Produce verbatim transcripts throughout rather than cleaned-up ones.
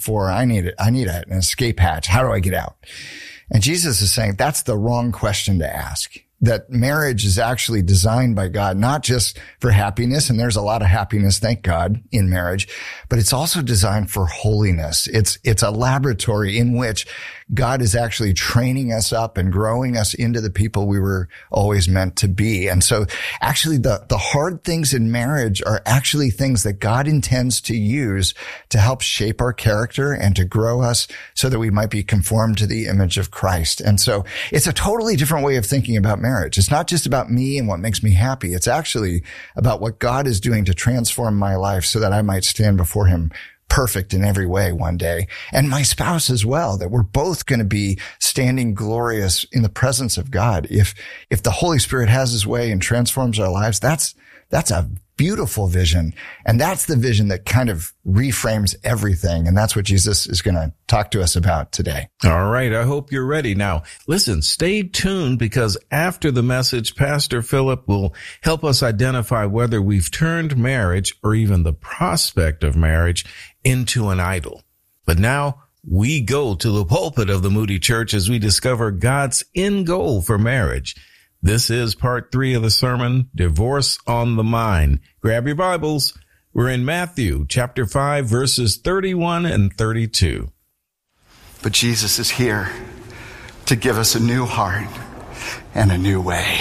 for, I need, I need an escape hatch. How do I get out? And Jesus is saying that's the wrong question to ask. That marriage is actually designed by God, not just for happiness, and there's a lot of happiness, thank God, in marriage, but it's also designed for holiness. It's, it's a laboratory in which God is actually training us up and growing us into the people we were always meant to be. And so actually the, the hard things in marriage are actually things that God intends to use to help shape our character and to grow us so that we might be conformed to the image of Christ. And so it's a totally different way of thinking about marriage. It's not just about me and what makes me happy. It's actually about what God is doing to transform my life so that I might stand before him perfect in every way one day, and my spouse as well, that we're both going to be standing glorious in the presence of God. If, if the Holy Spirit has his way and transforms our lives, that's, that's a beautiful vision. And that's the vision that kind of reframes everything. And that's what Jesus is going to talk to us about today. All right. I hope you're ready. Now, listen, stay tuned, because after the message, Pastor Philip will help us identify whether we've turned marriage, or even the prospect of marriage, into an idol. But now we go to the pulpit of the Moody Church as we discover God's end goal for marriage. This is part three of the sermon, Divorce on the Mind. Grab your Bibles. We're in Matthew chapter five, verses thirty-one and thirty-two. But Jesus is here to give us a new heart and a new way.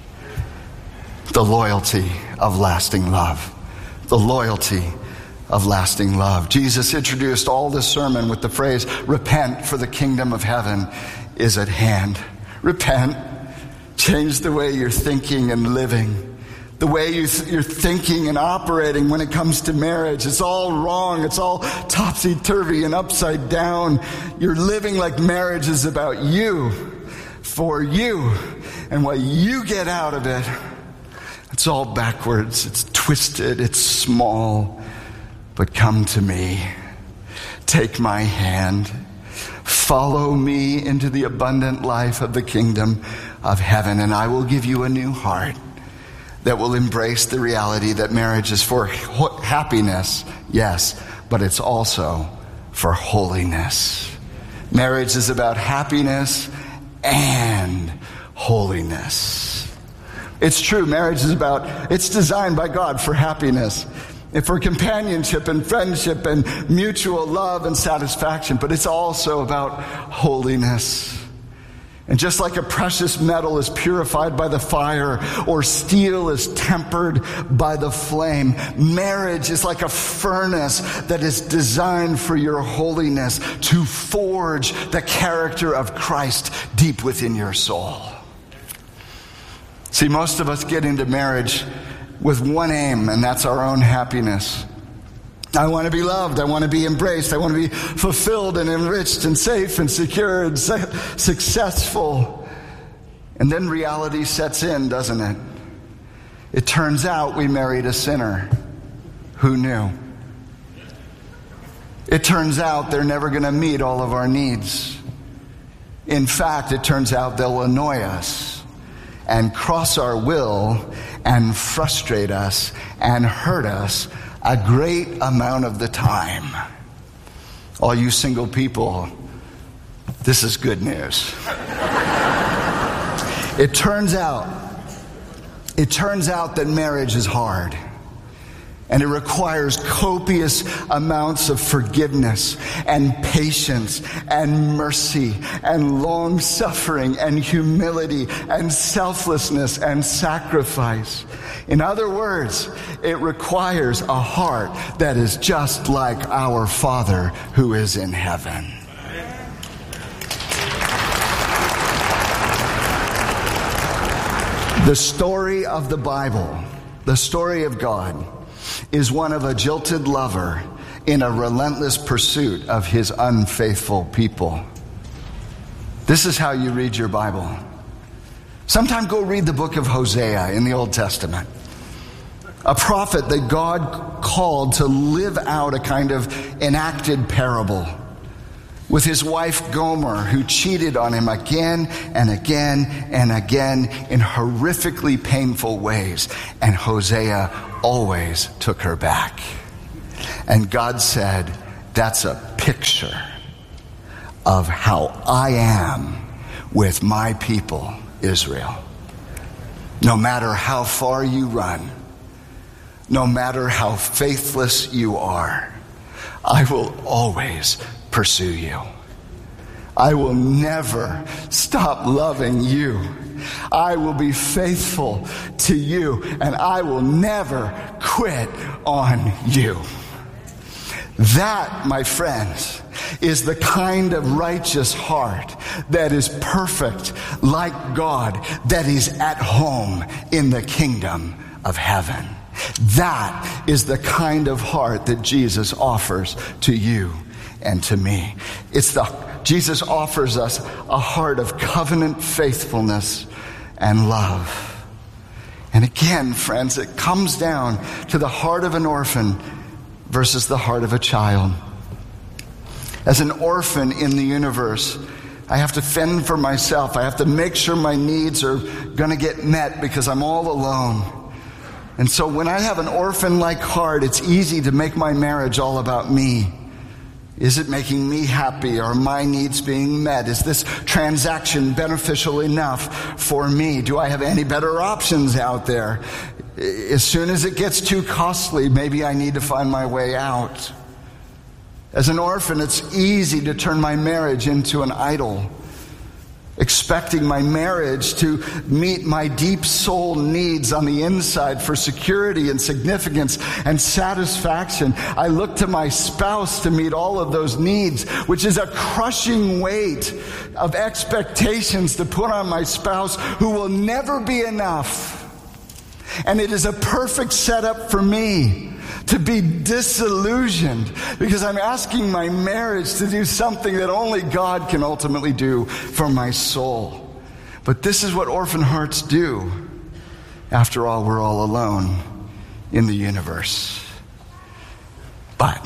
The loyalty of lasting love. The loyalty of lasting love. Jesus introduced all this sermon with the phrase, repent, for the kingdom of heaven is at hand. Repent. Change the way you're thinking and living. The way you th- you're thinking and operating when it comes to marriage. It's all wrong. It's all topsy-turvy and upside down. You're living like marriage is about you, for you, and what you get out of it. It's all backwards. It's twisted. It's small. But come to me. Take my hand. Follow me into the abundant life of the kingdom of heaven, and I will give you a new heart that will embrace the reality that marriage is for ho- happiness, yes, but it's also for holiness. Marriage is about happiness and holiness. It's true, marriage is about, it's designed by God for happiness, and for companionship and friendship and mutual love and satisfaction, but it's also about holiness. And just like a precious metal is purified by the fire, or steel is tempered by the flame, marriage is like a furnace that is designed for your holiness, to forge the character of Christ deep within your soul. See, most of us get into marriage with one aim, and that's our own happiness. I want to be loved. I want to be embraced. I want to be fulfilled and enriched and safe and secure and su- successful. And then reality sets in, doesn't it? It turns out we married a sinner. Who knew? It turns out they're never going to meet all of our needs. In fact, it turns out they'll annoy us and cross our will and frustrate us and hurt us a great amount of the time. All you single people, this is good news. It turns out, it turns out that marriage is hard. And it requires copious amounts of forgiveness and patience and mercy and long-suffering and humility and selflessness and sacrifice. In other words, it requires a heart that is just like our Father who is in heaven. The story of the Bible, the story of God, is one of a jilted lover in a relentless pursuit of his unfaithful people. This is how you read your Bible. Sometime go read the book of Hosea in the Old Testament. A prophet that God called to live out a kind of enacted parable with his wife Gomer, who cheated on him again and again and again in horrifically painful ways. And Hosea always took her back. And God said, that's a picture of how I am with my people, Israel. No matter how far you run, no matter how faithless you are, I will always pursue you. I will never stop loving you. I will be faithful to you, and I will never quit on you. That, my friends, is the kind of righteous heart that is perfect like God, that is at home in the kingdom of heaven. That is the kind of heart that Jesus offers to you and to me. It's the Jesus offers us a heart of covenant faithfulness and love. And again, friends, it comes down to the heart of an orphan versus the heart of a child. As an orphan in the universe, I have to fend for myself. I have to make sure my needs are going to get met because I'm all alone. And so when I have an orphan-like heart, it's easy to make my marriage all about me. Is it making me happy? Are my needs being met? Is this transaction beneficial enough for me? Do I have any better options out there? As soon as it gets too costly, maybe I need to find my way out. As an orphan, it's easy to turn my marriage into an idol, expecting my marriage to meet my deep soul needs on the inside for security and significance and satisfaction. I look to my spouse to meet all of those needs, which is a crushing weight of expectations to put on my spouse who will never be enough. And it is a perfect setup for me to be disillusioned because I'm asking my marriage to do something that only God can ultimately do for my soul. But this is what orphan hearts do. After all, we're all alone in the universe. But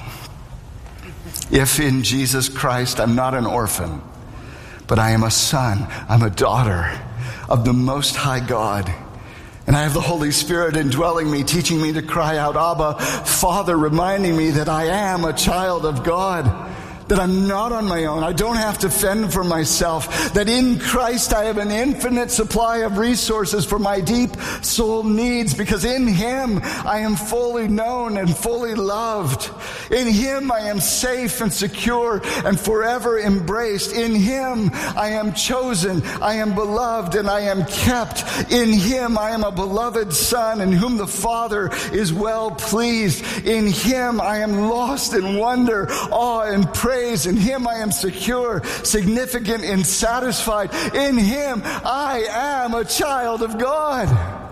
if in Jesus Christ I'm not an orphan, but I am a son, I'm a daughter of the Most High God, and I have the Holy Spirit indwelling me, teaching me to cry out, Abba, Father, reminding me that I am a child of God, that I'm not on my own. I don't have to fend for myself, that in Christ I have an infinite supply of resources for my deep soul needs, because in Him I am fully known and fully loved. In Him I am safe and secure and forever embraced. In Him I am chosen, I am beloved, and I am kept. In Him I am a beloved Son in whom the Father is well pleased. In Him I am lost in wonder, awe, and praise. In Him I am secure, significant, and satisfied. In Him I am a child of God.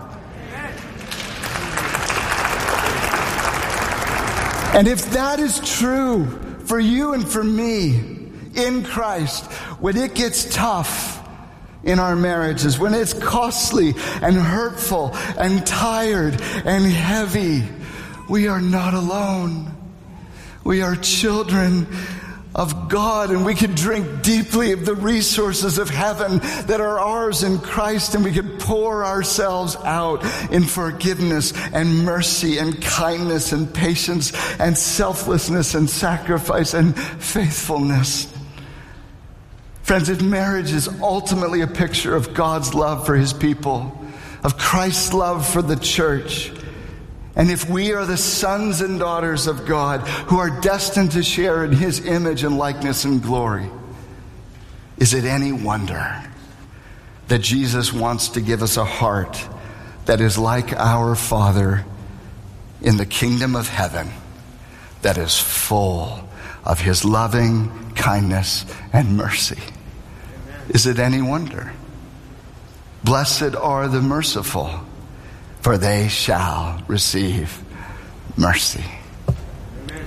And if that is true for you and for me in Christ, when it gets tough in our marriages, when it's costly and hurtful and tired and heavy, we are not alone. We are children of God, and we can drink deeply of the resources of heaven that are ours in Christ, and we can pour ourselves out in forgiveness and mercy and kindness and patience and selflessness and sacrifice and faithfulness. Friends, if marriage is ultimately a picture of God's love for His people, of Christ's love for the church, and if we are the sons and daughters of God who are destined to share in His image and likeness and glory, is it any wonder that Jesus wants to give us a heart that is like our Father in the kingdom of heaven, that is full of His loving kindness and mercy? Amen. Is it any wonder? Blessed are the merciful, for they shall receive mercy. Amen.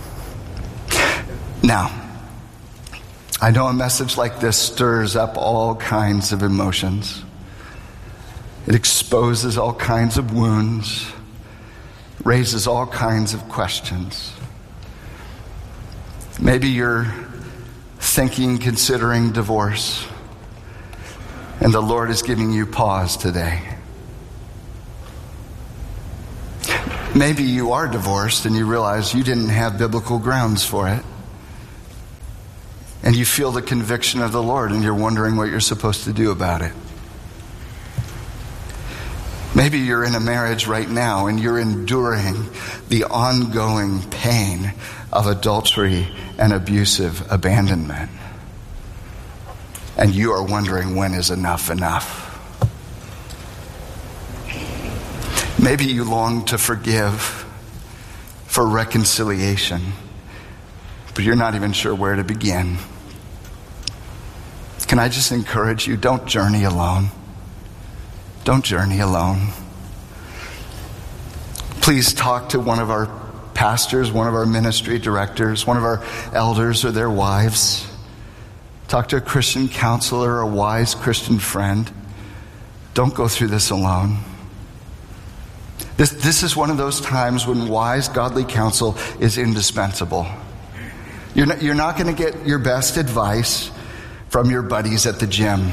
Now, I know a message like this stirs up all kinds of emotions. It exposes all kinds of wounds, raises all kinds of questions. Maybe you're thinking, considering divorce, and the Lord is giving you pause today. Maybe you are divorced and you realize you didn't have biblical grounds for it. and you feel the conviction of the Lord and you're wondering what you're supposed to do about it. Maybe you're in a marriage right now and you're enduring the ongoing pain of adultery and abusive abandonment. And you are wondering, when is enough enough? Maybe you long to forgive, for reconciliation, but you're not even sure where to begin. Can I just encourage you, don't journey alone. Don't journey alone. Please talk to one of our pastors, one of our ministry directors, one of our elders or their wives. Talk to a Christian counselor, a wise Christian friend. Don't go through this alone. This, this is one of those times when wise, godly counsel is indispensable. You're not, you're not going to get your best advice from your buddies at the gym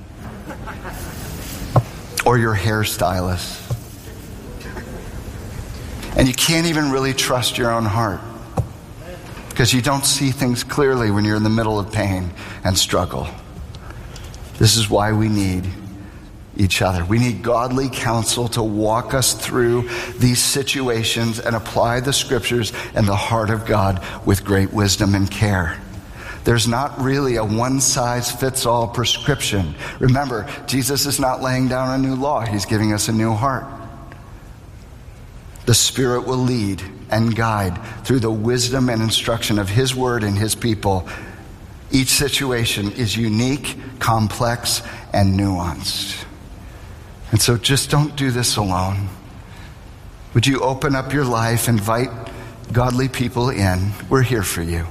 or your hairstylist. And you can't even really trust your own heart because you don't see things clearly when you're in the middle of pain and struggle. This is why we need each other. We need godly counsel to walk us through these situations and apply the scriptures and the heart of God with great wisdom and care. There's not really a one-size-fits-all prescription. Remember, Jesus is not laying down a new law. He's giving us a new heart. The Spirit will lead and guide through the wisdom and instruction of His Word and His people. Each situation is unique, complex, and nuanced. And so just don't do this alone. Would you open up your life, invite godly people in? We're here for you.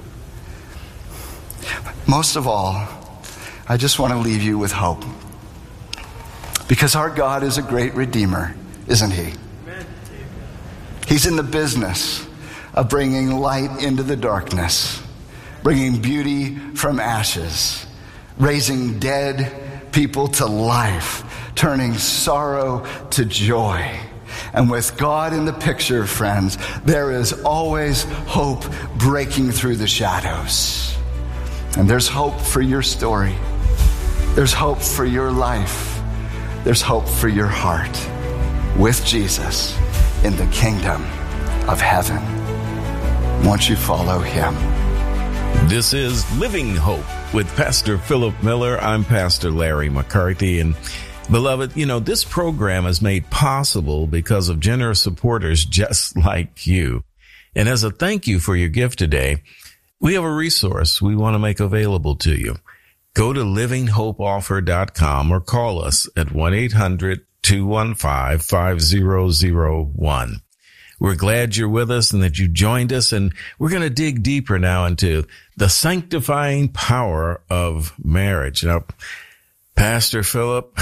Most of all, I just want to leave you with hope. Because our God is a great Redeemer, isn't He? He's in the business of bringing light into the darkness, bringing beauty from ashes, raising dead people to life, turning sorrow to joy. And with God in the picture, friends, there is always hope breaking through the shadows. And there's hope for your story. There's hope for your life. There's hope for your heart with Jesus in the kingdom of heaven. Won't you follow Him? This is Living Hope with Pastor Philip Miller. I'm Pastor Larry McCarthy. And beloved, you know, this program is made possible because of generous supporters just like you. And as a thank you for your gift today, we have a resource we want to make available to you. Go to living hope offer dot com or call us at one eight hundred two one five five zero zero one. We're glad you're with us and that you joined us, and we're going to dig deeper now into the sanctifying power of marriage. Now, Pastor Philip,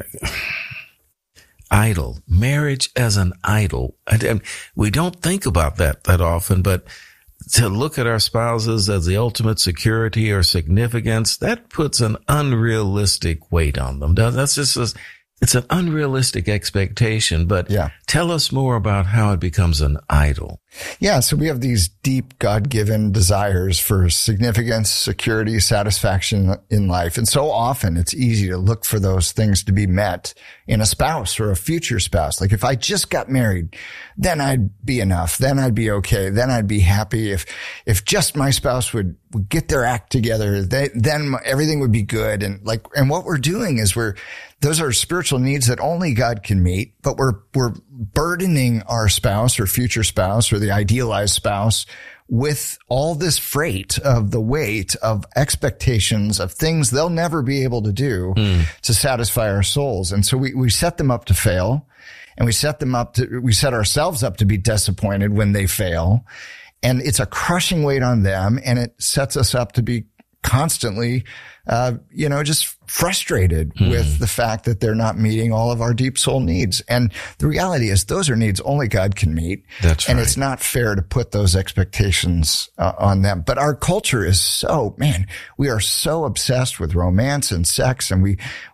idol, marriage as an idol. And we don't think about that that often, but to look at our spouses as the ultimate security or significance, that puts an unrealistic weight on them. That's just a, it's an unrealistic expectation, but yeah. Tell us more about how it becomes an idol. Yeah, so we have these deep God-given desires for significance, security, satisfaction in life. And so often it's easy to look for those things to be met in a spouse or a future spouse. Like if I just got married, then I'd be enough. Then I'd be okay. Then I'd be happy. If, if just my spouse would, would get their act together, they, then everything would be good. And like, and what we're doing is we're, those are spiritual needs that only God can meet, but we're, we're burdening our spouse or future spouse or the idealized spouse with all this freight of the weight of expectations of things they'll never be able to do mm. to satisfy our souls. And so we, we set them up to fail, and we set them up to, we set ourselves up to be disappointed when they fail. And it's a crushing weight on them, and it sets us up to be constantly, uh, you know, just frustrated mm. with the fact that they're not meeting all of our deep soul needs. And the reality is those are needs only God can meet. That's right. And it's not fair to put those expectations uh, on them. But our culture is so, man, we are so obsessed with romance and sex, and we, we put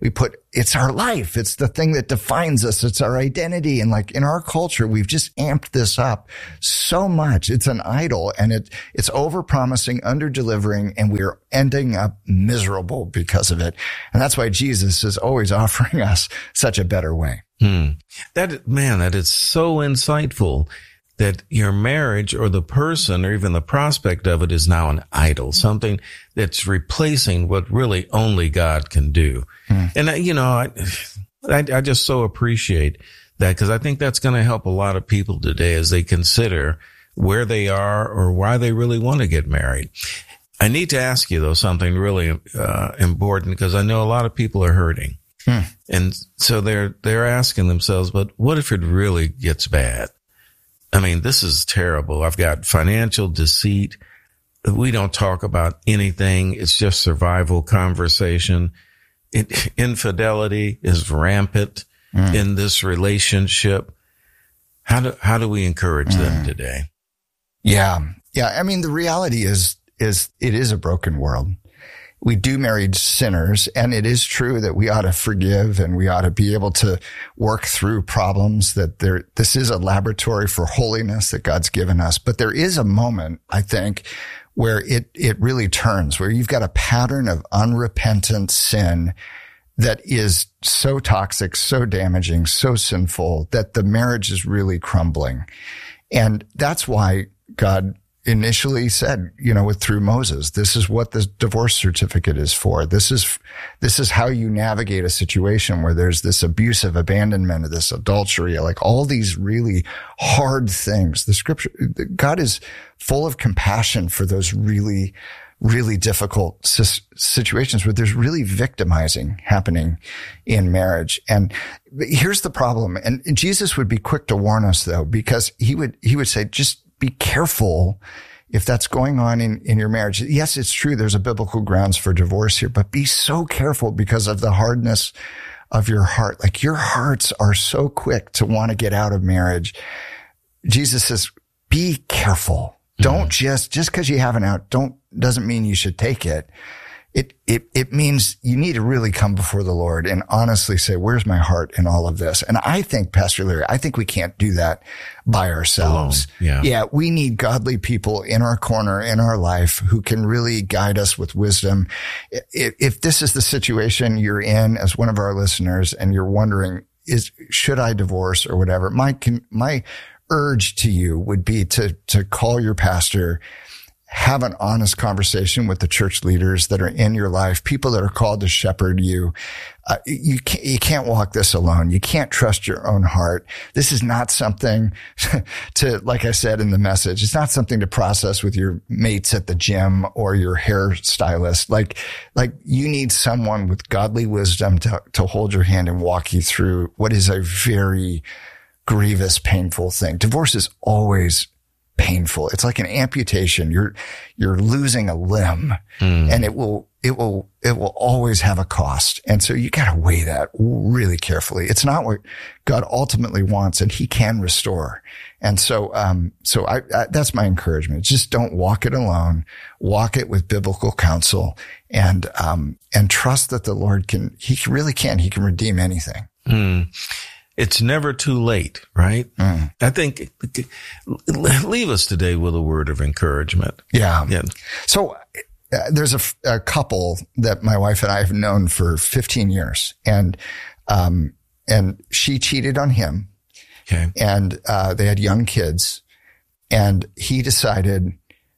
it's our life. It's the thing that defines us. It's our identity. And like in our culture, we've just amped this up so much. It's an idol, and it, it's over-promising, under-delivering, and we're ending up miserable because of it. And that's why Jesus is always offering us such a better way. Hmm. That, man, that is so insightful, that your marriage or the person or even the prospect of it is now an idol, something that's replacing what really only God can do. Hmm. And, you know, I, I, I just so appreciate that, because I think that's going to help a lot of people today as they consider where they are or why they really want to get married. I need to ask you, though, something really uh, important, because I know a lot of people are hurting. Hmm. And so they're, they're asking themselves, but what if it really gets bad? I mean, this is terrible. I've got financial deceit. We don't talk about anything. It's just survival conversation. It, infidelity is rampant mm. in this relationship. How do, how do we encourage mm. them today? Yeah. Yeah. I mean, the reality is, is it is a broken world. We do marry sinners, and it is true that we ought to forgive and we ought to be able to work through problems, that there, this is a laboratory for holiness that God's given us. But there is a moment, I think, where it, it really turns, where you've got a pattern of unrepentant sin that is so toxic, so damaging, so sinful that the marriage is really crumbling. And that's why God initially said, you know, with through Moses, this is what the divorce certificate is for. This is, this is how you navigate a situation where there's this abusive abandonment or this adultery, like all these really hard things. The scripture, God is full of compassion for those really, really difficult situations where there's really victimizing happening in marriage. And here's the problem. And Jesus would be quick to warn us, though, because he would, he would say, just be careful if that's going on in, in your marriage. Yes, it's true. There's a biblical grounds for divorce here, but be so careful because of the hardness of your heart. Like your hearts are so quick to want to get out of marriage. Jesus says, be careful. Mm-hmm. Don't just, just because you have an out, don't, doesn't mean you should take it. It, it, it means you need to really come before the Lord and honestly say, where's my heart in all of this? And I think, Pastor Larry, I think we can't do that by ourselves. Yeah. Yeah. We need godly people in our corner, in our life, who can really guide us with wisdom. If, if this is the situation you're in as one of our listeners and you're wondering, is, should I divorce or whatever? My, my urge to you would be to, to call your pastor, have an honest conversation with the church leaders that are in your life, people that are called to shepherd you. Uh, you can't, you can't walk this alone. You can't trust your own heart. This is not something to, like I said in the message, it's not something to process with your mates at the gym or your hairstylist. Like, like you need someone with godly wisdom to, to hold your hand and walk you through what is a very grievous, painful thing. Divorce is always painful. It's like an amputation. You're, you're losing a limb mm. and it will, it will, it will always have a cost. And so you got to weigh that really carefully. It's not what God ultimately wants, and he can restore. And so, um, so I, I that's my encouragement. Just don't walk it alone. Walk it with biblical counsel and, um, and trust that the Lord can, he really can, he can redeem anything. Mm. It's never too late, right? Mm. I think, leave us today with a word of encouragement. Yeah. yeah. So uh, there's a, a couple that my wife and I have known for fifteen years, and, um, and she cheated on him. Okay. And, uh, they had young kids, and he decided,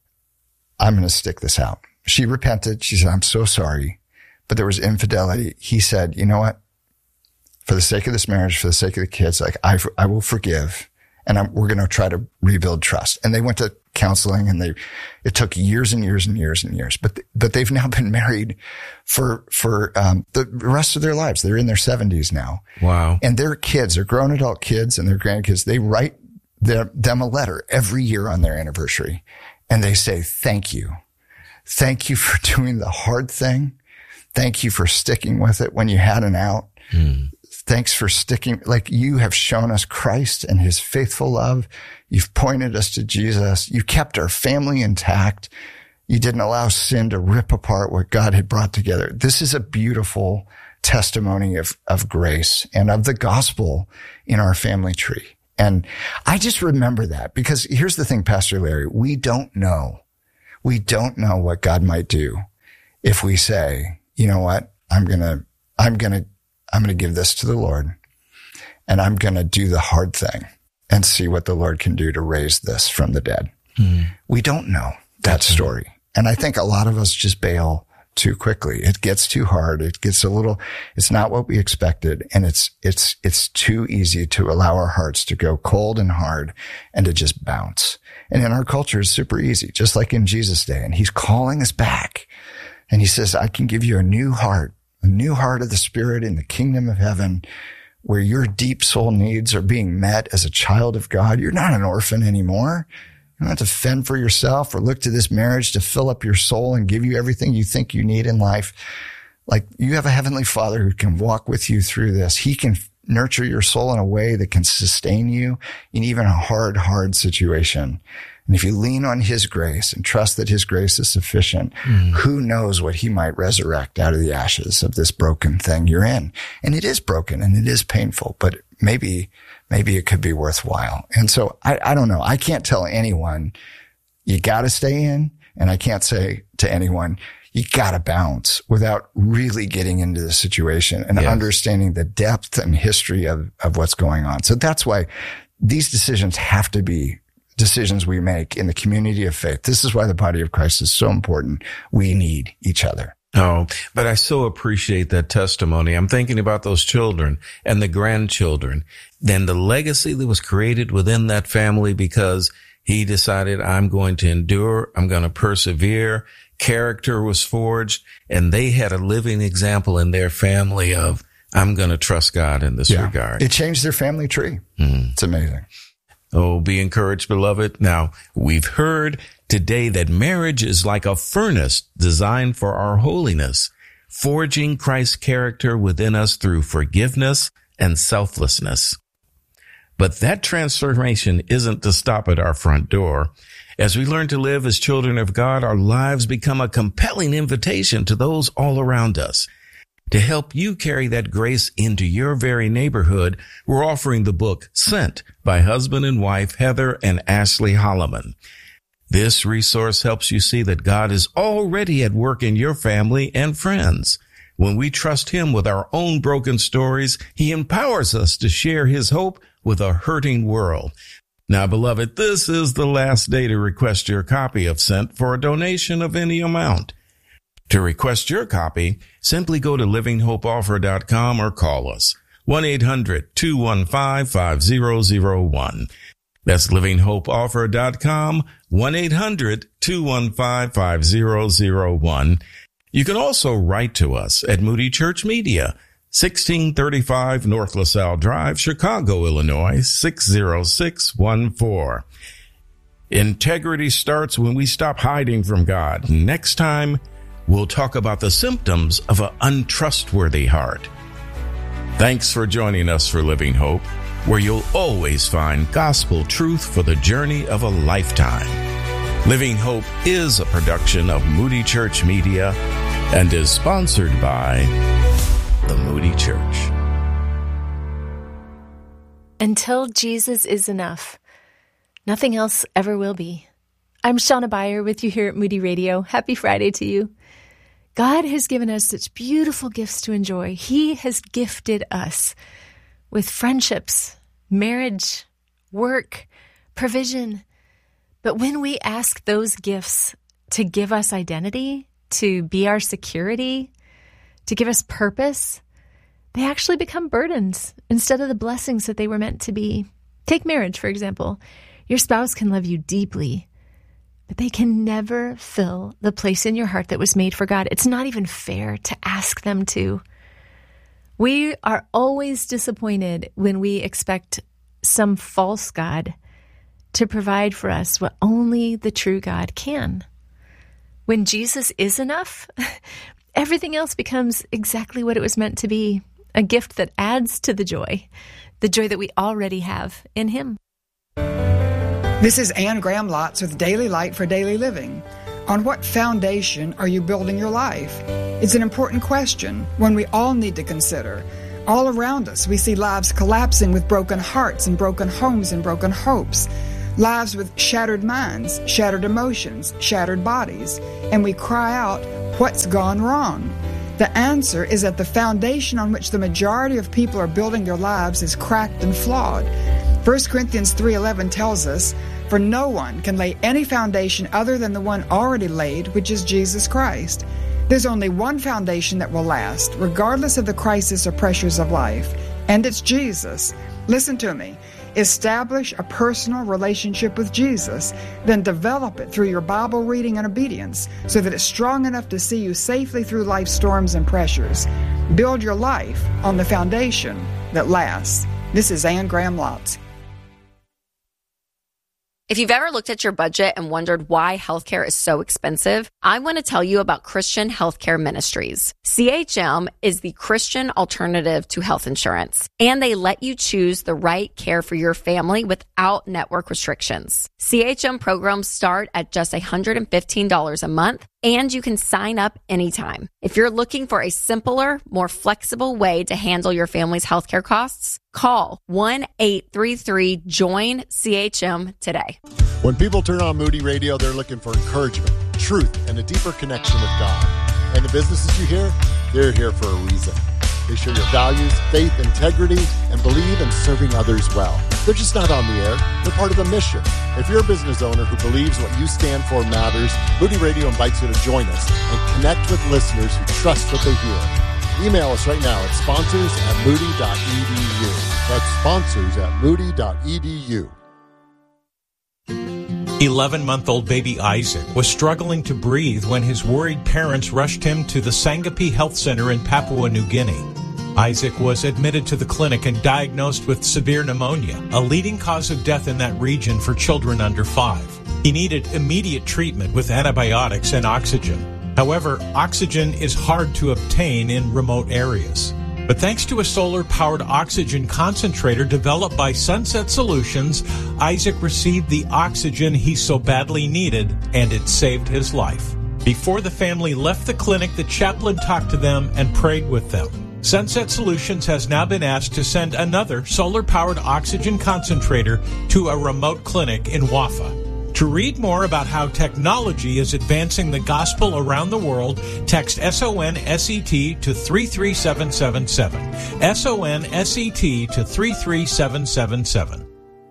I'm going to stick this out. She repented. She said, I'm so sorry, but there was infidelity. He said, you know what? For the sake of this marriage, for the sake of the kids, like I, I will forgive, and I'm, we're going to try to rebuild trust. And they went to counseling, and they, it took years and years and years and years, but, but they've now been married for, for, um, the rest of their lives. They're in their seventies now. Wow. And their kids, their grown adult kids and their grandkids, they write their, them a letter every year on their anniversary. And they say, thank you. Thank you for doing the hard thing. Thank you for sticking with it when you had an out. Mm. Thanks for sticking, like you have shown us Christ and his faithful love. You've pointed us to Jesus. You kept our family intact. You didn't allow sin to rip apart what God had brought together. This is a beautiful testimony of, of grace and of the gospel in our family tree. And I just remember that because here's the thing, Pastor Larry, we don't know. We don't know what God might do if we say, you know what, I'm going to, I'm going to, I'm going to give this to the Lord and I'm going to do the hard thing and see what the Lord can do to raise this from the dead. Mm. We don't know that That's story. Right. And I think a lot of us just bail too quickly. It gets too hard. It gets a little, it's not what we expected. And it's, it's, it's too easy to allow our hearts to go cold and hard and to just bounce. And in our culture, it's super easy, just like in Jesus' day. And he's calling us back. And he says, I can give you a new heart, a new heart of the Spirit in the kingdom of heaven, where your deep soul needs are being met as a child of God. You're not an orphan anymore. You don't have to fend for yourself or look to this marriage to fill up your soul and give you everything you think you need in life. Like, you have a heavenly Father who can walk with you through this. He can nurture your soul in a way that can sustain you in even a hard, hard situation. And if you lean on his grace and trust that his grace is sufficient, mm. who knows what he might resurrect out of the ashes of this broken thing you're in. And it is broken and it is painful, but maybe, maybe it could be worthwhile. And so I, I don't know. I can't tell anyone you got to stay in. And I can't say to anyone, you got to bounce, without really getting into the situation and yes. understanding the depth and history of, of what's going on. So that's why these decisions have to be decisions we make in the community of faith. This is why the body of Christ is so important. We need each other. Oh, but I so appreciate that testimony. I'm thinking about those children and the grandchildren, then the legacy that was created within that family because he decided, I'm going to endure, I'm going to persevere. Character was forged, and they had a living example in their family of, I'm going to trust God in this yeah. regard. It changed their family tree. Mm. It's amazing. Oh, be encouraged, beloved. Now, we've heard today that marriage is like a furnace designed for our holiness, forging Christ's character within us through forgiveness and selflessness. But that transformation isn't to stop at our front door. As we learn to live as children of God, our lives become a compelling invitation to those all around us. To help you carry that grace into your very neighborhood, we're offering the book Sent by husband and wife Heather and Ashley Holloman. This resource helps you see that God is already at work in your family and friends. When we trust him with our own broken stories, he empowers us to share his hope with a hurting world. Now, beloved, this is the last day to request your copy of Sent for a donation of any amount. To request your copy, simply go to living hope offer dot com or call us, one eight hundred two one five five zero zero one. That's living hope offer dot com, one eight hundred two one five five zero zero one. You can also write to us at Moody Church Media, sixteen thirty-five North LaSalle Drive, Chicago, Illinois, six zero six one four. Integrity starts when we stop hiding from God. Next time, we'll talk about the symptoms of an untrustworthy heart. Thanks for joining us for Living Hope, where you'll always find gospel truth for the journey of a lifetime. Living Hope is a production of Moody Church Media and is sponsored by the Moody Church. Until Jesus is enough, nothing else ever will be. I'm Shauna Beyer with you here at Moody Radio. Happy Friday to you. God has given us such beautiful gifts to enjoy. He has gifted us with friendships, marriage, work, provision. But when we ask those gifts to give us identity, to be our security, to give us purpose, they actually become burdens instead of the blessings that they were meant to be. Take marriage, for example. Your spouse can love you deeply, but they can never fill the place in your heart that was made for God. It's not even fair to ask them to. We are always disappointed when we expect some false God to provide for us what only the true God can. When Jesus is enough, everything else becomes exactly what it was meant to be, a gift that adds to the joy, the joy that we already have in him. This is Anne Graham Lotz with Daily Light for Daily Living. On what foundation are you building your life? It's an important question, one we all need to consider. All around us, we see lives collapsing with broken hearts and broken homes and broken hopes. Lives with shattered minds, shattered emotions, shattered bodies. And we cry out, what's gone wrong? The answer is that the foundation on which the majority of people are building their lives is cracked and flawed. First Corinthians three eleven tells us, for no one can lay any foundation other than the one already laid, which is Jesus Christ. There's only one foundation that will last, regardless of the crisis or pressures of life, and it's Jesus. Listen to me. Establish a personal relationship with Jesus, then develop it through your Bible reading and obedience so that it's strong enough to see you safely through life's storms and pressures. Build your life on the foundation that lasts. This is Anne Graham Lotz. If you've ever looked at your budget and wondered why healthcare is so expensive, I want to tell you about Christian Healthcare Ministries. C H M is the Christian alternative to health insurance, and they let you choose the right care for your family without network restrictions. C H M programs start at just one hundred fifteen dollars a month, and you can sign up anytime. If you're looking for a simpler, more flexible way to handle your family's healthcare costs, call one eight three three join C H M today. When people turn on Moody Radio, they're looking for encouragement, truth, and a deeper connection with God. And the businesses you hear, they're here for a reason. They share your values, faith, integrity, and believe in serving others well. They're just not on the air. They're part of a mission. If you're a business owner who believes what you stand for matters, Moody Radio invites you to join us and connect with listeners who trust what they hear. Email us right now at sponsors at moody dot e d u. That's sponsors at moody dot e d u. eleven-month-old baby Isaac was struggling to breathe when his worried parents rushed him to the Sangapi Health Center in Papua New Guinea. Isaac was admitted to the clinic and diagnosed with severe pneumonia, a leading cause of death in that region for children under five. He needed immediate treatment with antibiotics and oxygen. However, oxygen is hard to obtain in remote areas. But thanks to a solar-powered oxygen concentrator developed by Sunset Solutions, Isaac received the oxygen he so badly needed, and it saved his life. Before the family left the clinic, the chaplain talked to them and prayed with them. Sunset Solutions has now been asked to send another solar-powered oxygen concentrator to a remote clinic in Wafa. To read more about how technology is advancing the gospel around the world, text S O N S E T to three three seven seven seven. S O N S E T to three three seven seven seven.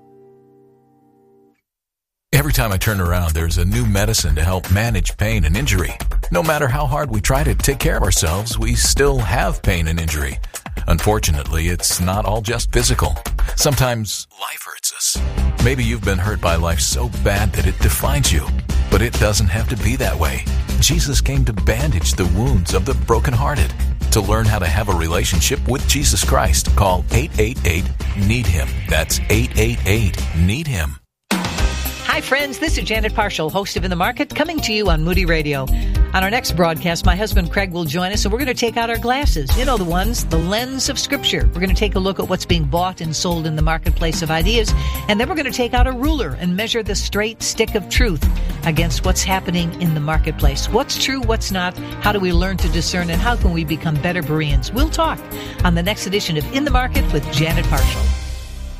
Every time I turn around, there's a new medicine to help manage pain and injury. No matter how hard we try to take care of ourselves, we still have pain and injury. Unfortunately, it's not all just physical. Sometimes life hurts us. Maybe you've been hurt by life so bad that it defines you. But it doesn't have to be that way. Jesus came to bandage the wounds of the brokenhearted. To learn how to have a relationship with Jesus Christ, call eight eight eight, need him. That's eight eight eight, need him. Hi, friends. This is Janet Parshall, host of In the Market, coming to you on Moody Radio. On our next broadcast, my husband Craig will join us, and we're going to take out our glasses. You know the ones, the lens of Scripture. We're going to take a look at what's being bought and sold in the marketplace of ideas, and then we're going to take out a ruler and measure the straight stick of truth against what's happening in the marketplace. What's true, what's not, how do we learn to discern, and how can we become better Bereans? We'll talk on the next edition of In the Market with Janet Parshall.